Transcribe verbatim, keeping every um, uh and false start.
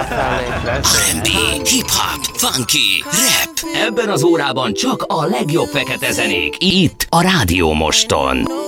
er and B, hip-hop, funky, rap. Ebben az órában csak a legjobb fekete zenék. Itt a Rádió Moston.